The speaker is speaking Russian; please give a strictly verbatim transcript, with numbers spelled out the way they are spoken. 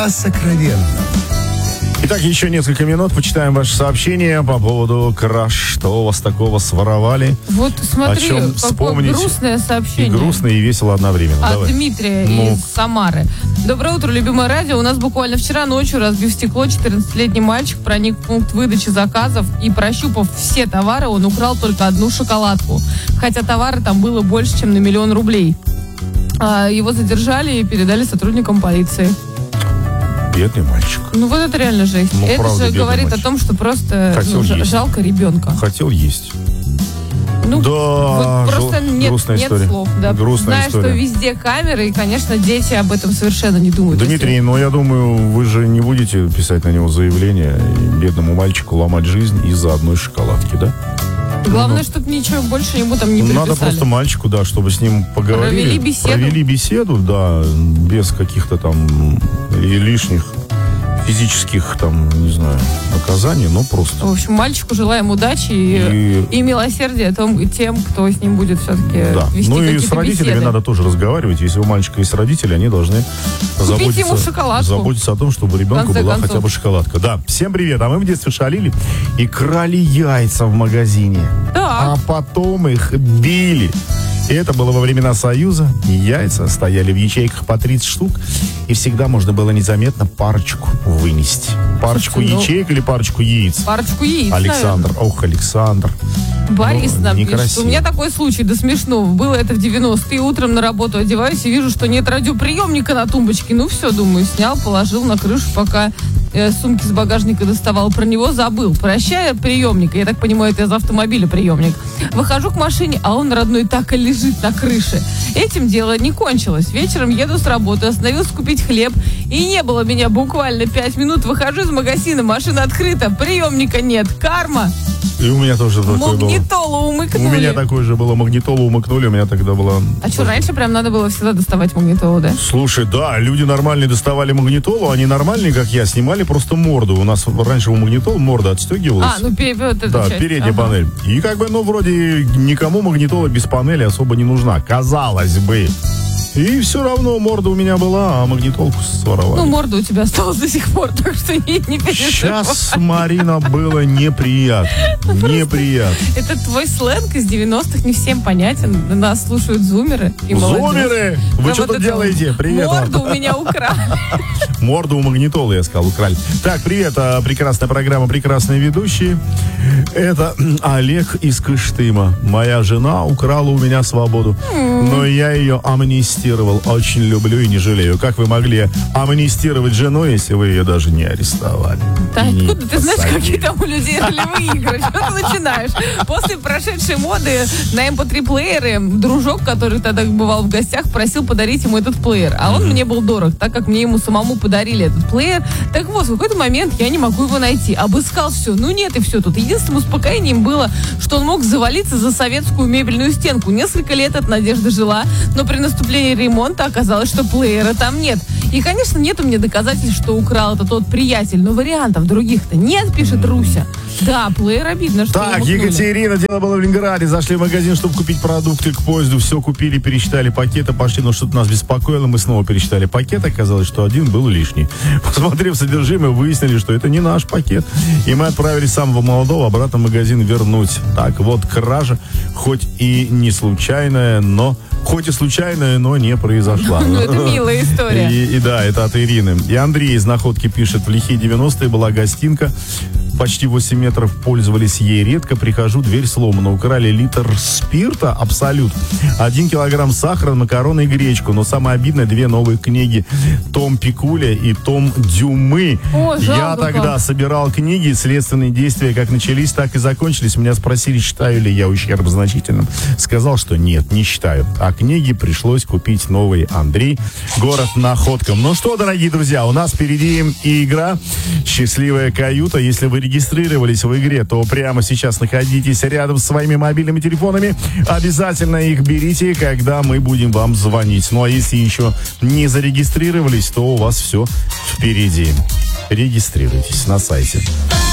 Сокровенно. Итак, еще несколько минут, почитаем ваши сообщения по поводу краш. Что у вас такого своровали? Вот смотри, о чем какое вспомнить. грустное сообщение. И грустно, и весело одновременно. От Давай. Дмитрия Ну. из Самары. Доброе утро, любимое радио. У нас буквально вчера ночью, разбив стекло, четырнадцатилетний мальчик проник в пункт выдачи заказов и, прощупав все товары, он украл только одну шоколадку. Хотя товара там было больше, чем на миллион рублей. А, его задержали и передали сотрудникам полиции. Бедный мальчик. Ну вот это реально жесть. Ну, это правда, же говорит мальчик. о том, что просто ну, ж- есть. жалко ребенка. Хотел есть. Ну, Да, вот просто жел- нет, грустная нет история. слов. Да. Грустная Зная, история. что везде камеры, и, конечно, дети об этом совершенно не думают. Дмитрий, ну я думаю, вы же не будете писать на него заявление и бедному мальчику ломать жизнь из-за одной шоколадки, да? Главное, чтобы ничего больше ему там не приписали. Надо просто мальчику, да, чтобы с ним поговорили. Провели беседу. Провели беседу, да, без каких-то там и лишних физических, там, не знаю, наказаний, но просто. В общем, мальчику желаем удачи и, и... и милосердия том, тем, кто с ним будет все-таки Да. вести Ну и какие-то с родителями беседы. надо тоже разговаривать. Если у мальчика есть родители, они должны заботиться, ему шоколадку. заботиться о том, чтобы у ребенка В конце была концов. хотя бы шоколадка. Да, всем привет. А мы в детстве шалили и крали яйца в магазине. Да. А потом их били. И это было во времена Союза. Яйца стояли в ячейках по тридцать штук. И всегда можно было незаметно парочку вынести. Парочку Слушайте, ну, яичек или парочку яиц? Парочку яиц, Александр. наверное. Ох, Александр. Борис Ну, нам пишет. некрасиво. У меня такой случай, да смешно. Было это в девяностые. Утром на работу одеваюсь и вижу, что нет радиоприемника на тумбочке. Ну все, думаю, снял, положил на крышу, пока э, сумки с багажника доставал. Про него забыл. Прощай, приемник. Я так понимаю, это из автомобиля приемник. Выхожу к машине, а он, родной, так и лежит на крыше. Этим дело не кончилось. Вечером еду с работы, остановился купить хлеб. И не было меня буквально пять минут. Выхожу из магазина, машина открыта, приемника нет. Карма. И у меня тоже такое было. Магнитолу умыкнули. У меня такое же было, магнитолу умыкнули, у меня тогда было... А что, раньше прям надо было всегда доставать магнитолу, да? Слушай, да, люди нормальные доставали магнитолу, они нормальные, как я, снимали просто морду. У нас раньше у магнитолы морда отстегивалась. А, ну пе- вот эта Да, часть. передняя Ага. панель. И как бы, ну, вроде никому магнитола без панели особо не нужна. Казалось бы. И все равно морда у меня была, а магнитолку своровали. Ну, морда у тебя осталась до сих пор, так что не, не переживай. Сейчас, Марина, было неприятно. Неприятно. Это твой сленг из девяностых не всем понятен. Нас слушают зумеры и молодежь. Зумеры! Вы Да что вот тут это делаете? Привет вам. Морду у меня украли. Морду у магнитолы, я сказал, украли. Так, привет, а, прекрасная программа, прекрасные ведущие. Это м, Олег из Кыштыма. Моя жена украла у меня свободу, но я ее амнистировал. Очень люблю и не жалею. Как вы могли амнистировать жену, если вы ее даже не арестовали? Да, И не откуда ты знаешь, посадили? какие там у людей ролевые игры? Что ты начинаешь? После прошедшей моды на эм пэ три-плееры дружок, который тогда бывал в гостях, просил подарить ему этот плеер. А он мне был дорог, так как мне ему самому подарили этот плеер. Так вот, в какой-то момент я не могу его найти. Обыскал все. Ну нет, и все тут. Единственным успокоением было, что он мог завалиться за советскую мебельную стенку. Несколько лет от Надежды жила, но при наступлении ремонта оказалось, что плеера там нет. И, конечно, нет у меня доказательств, что украл это тот приятель, но вариантов других-то нет, пишет Руся. Да, плеер обидно, что Так, умыкнули. Екатерина, дело было в Ленинграде. Зашли в магазин, чтобы купить продукты к поезду. Все купили, пересчитали пакеты, пошли, но что-то нас беспокоило. Мы снова пересчитали пакет. Оказалось, что один был лишний. Посмотрев содержимое, выяснили, что это не наш пакет. И мы отправились самого молодого обратно в магазин вернуть. Так вот, кража, хоть и не случайная, но... Хоть и случайная, но не произошла. Ну, это милая история. И, и да, это от Ирины. И Андрей из Находки пишет: в лихие девяностые была гостинка. Почти восемь метров, пользовались ей редко. Прихожу, дверь сломана. Украли литр спирта «Абсолют», один килограмм сахара, макароны и гречку. Но самое обидное — две новые книги. Том Пикуля и Том Дюмы. О, жалко Я тогда как. собирал книги. Следственные действия как начались, так и закончились. Меня спросили, считаю ли я ущерб значительным. Сказал, что нет, не считаю. А книги пришлось купить новые. Андрей, город Находка. Ну что, дорогие друзья, у нас впереди и игра «Счастливая каюта». Если вы регистрировались в игре, то прямо сейчас находитесь рядом с своими мобильными телефонами. Обязательно их берите, когда мы будем вам звонить. Ну а если еще не зарегистрировались, то у вас все впереди. Регистрируйтесь на сайте.